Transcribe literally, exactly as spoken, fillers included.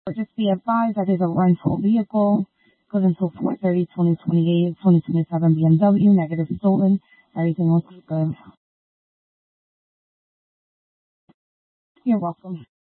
Just be advised that is a rental vehicle. Good until four thirty, twenty twenty-eight, twenty twenty-seven B M W, negative stolen. Everything else is good. You're welcome.